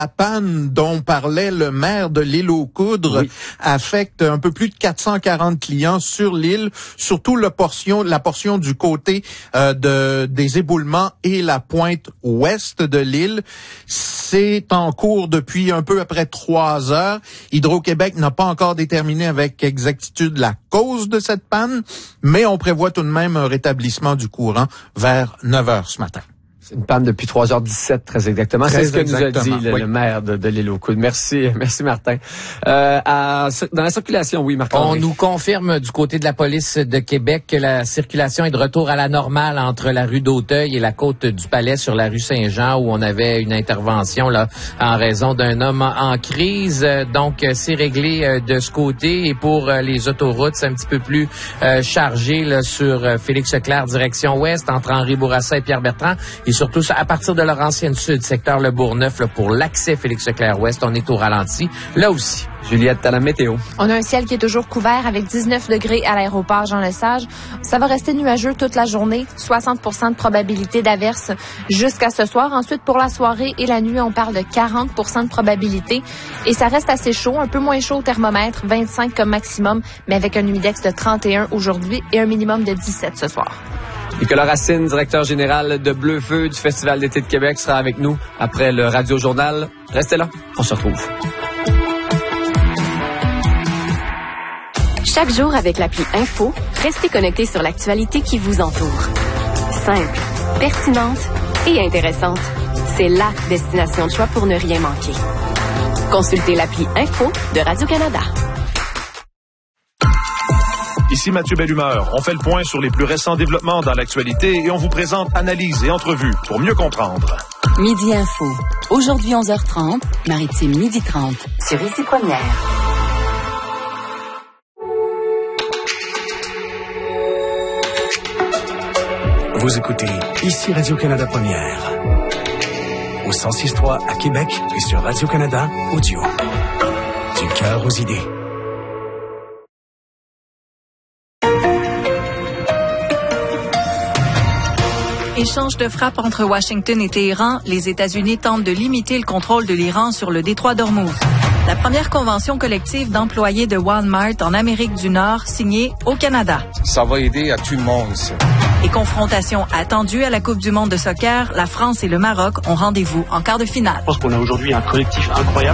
La panne dont parlait le maire de l'Île-aux-Coudres affecte un peu plus de 440 clients sur l'île, surtout la portion du côté des éboulements et la pointe ouest de l'île. C'est en cours depuis un peu après 3 heures. Hydro-Québec n'a pas encore déterminé avec exactitude la cause de cette panne, mais on prévoit tout de même un rétablissement du courant vers 9 heures ce matin. C'est une panne depuis 3h17, très exactement. C'est ce que nous a dit le maire de l'Île-aux-Coudres. Merci Martin. Dans la circulation, oui, Marc-André. On nous confirme du côté de la police de Québec que la circulation est de retour à la normale entre la rue d'Auteuil et la côte du Palais sur la rue Saint-Jean, où on avait une intervention là en raison d'un homme en crise. Donc, c'est réglé de ce côté. Et pour les autoroutes, c'est un petit peu plus chargé là, sur Félix-Leclerc, direction ouest, entre Henri Bourassa et Pierre-Bertrand. Et surtout, à partir de Laurentienne Sud, secteur Le Bourgneuf, là, pour l'accès Félix-Leclerc-Ouest, on est au ralenti. Là aussi. Juliette, à la météo. On a un ciel qui est toujours couvert avec 19 degrés à l'aéroport Jean-Lesage. Ça va rester nuageux toute la journée, 60% de probabilité d'averse jusqu'à ce soir. Ensuite, pour la soirée et la nuit, on parle de 40% de probabilité. Et ça reste assez chaud, un peu moins chaud au thermomètre, 25 comme maximum, mais avec un humidex de 31 aujourd'hui et un minimum de 17 ce soir. Nicolas Racine, directeur général de Bleu Feu du Festival d'été de Québec, sera avec nous après le Radio Journal. Restez là, on se retrouve. Chaque jour avec l'appli Info, restez connectés sur l'actualité qui vous entoure. Simple, pertinente et intéressante. C'est la destination de choix pour ne rien manquer. Consultez l'appli Info de Radio-Canada. Ici Mathieu Bellumeur. On fait le point sur les plus récents développements dans l'actualité et on vous présente analyses et entrevues pour mieux comprendre. Midi Info. Aujourd'hui 11h30, Maritime 12h30 sur Ici Première. Vous écoutez Ici Radio-Canada Première. Au 106.3 à Québec et sur Radio-Canada Audio. Du cœur aux idées. Échange de frappes entre Washington et Téhéran, les États-Unis tentent de limiter le contrôle de l'Iran sur le détroit d'Ormuz. La première convention collective d'employés de Walmart en Amérique du Nord signée au Canada. Ça va aider à tout le monde, ça. Et confrontation attendue à la Coupe du monde de soccer, la France et le Maroc ont rendez-vous en quart de finale. Je pense qu'on a aujourd'hui un collectif incroyable.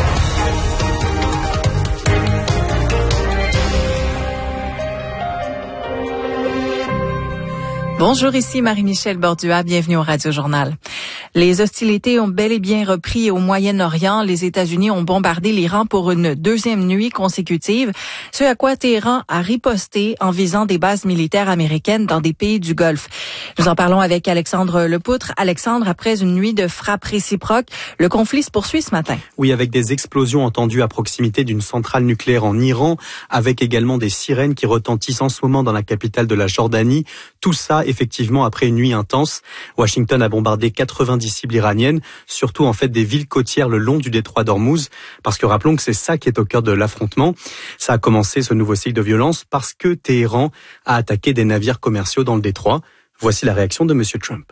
Bonjour, ici Marie-Michel Bordua, bienvenue au Radio Journal. Les hostilités ont bel et bien repris au Moyen-Orient. Les États-Unis ont bombardé l'Iran pour une deuxième nuit consécutive, ce à quoi Téhéran a riposté en visant des bases militaires américaines dans des pays du Golfe. Nous en parlons avec Alexandre Lepoutre. Alexandre, après une nuit de frappes réciproques, le conflit se poursuit ce matin. Oui, avec des explosions entendues à proximité d'une centrale nucléaire en Iran, avec également des sirènes qui retentissent en ce moment dans la capitale de la Jordanie. Tout ça, effectivement, après une nuit intense. Washington a bombardé 90 cibles iraniennes, surtout en fait des villes côtières le long du détroit d'Ormuz, parce que rappelons que c'est ça qui est au cœur de l'affrontement. Ça a commencé, ce nouveau cycle de violence, parce que Téhéran a attaqué des navires commerciaux dans le détroit. Voici la réaction de M. Trump.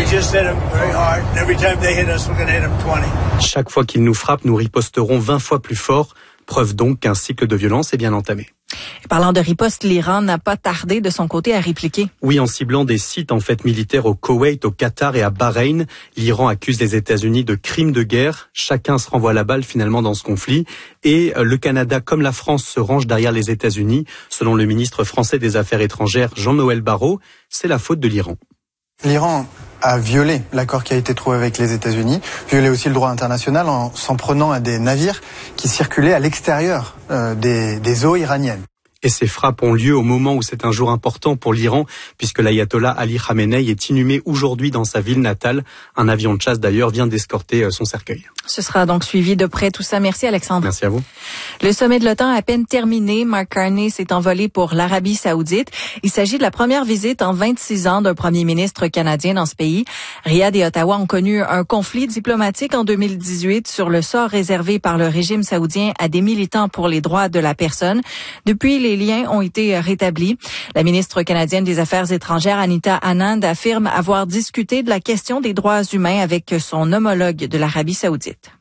Chaque fois qu'ils nous frappent, nous riposterons 20 fois plus fort. Preuve donc qu'un cycle de violence est bien entamé. Et parlant de riposte, l'Iran n'a pas tardé de son côté à répliquer. Oui, en ciblant des sites en fait militaires au Koweït, au Qatar et à Bahreïn, l'Iran accuse les États-Unis de crimes de guerre. Chacun se renvoie la balle finalement dans ce conflit. Et le Canada comme la France se rangent derrière les États-Unis. Selon le ministre français des Affaires étrangères, Jean-Noël Barrot, c'est la faute de l'Iran. L'Iran a violé l'accord qui a été trouvé avec les États-Unis, violé aussi le droit international en s'en prenant à des navires qui circulaient à l'extérieur des eaux iraniennes. Et ces frappes ont lieu au moment où c'est un jour important pour l'Iran, puisque l'ayatollah Ali Khamenei est inhumé aujourd'hui dans sa ville natale. Un avion de chasse d'ailleurs vient d'escorter son cercueil. Ce sera donc suivi de près tout ça. Merci Alexandre. Merci à vous. Le sommet de l'OTAN a à peine terminé. Mark Carney s'est envolé pour l'Arabie Saoudite. Il s'agit de la première visite en 26 ans d'un premier ministre canadien dans ce pays. Riyad et Ottawa ont connu un conflit diplomatique en 2018 sur le sort réservé par le régime saoudien à des militants pour les droits de la personne. Depuis, les liens ont été rétablis. La ministre canadienne des Affaires étrangères, Anita Anand, affirme avoir discuté de la question des droits humains avec son homologue de l'Arabie Saoudite.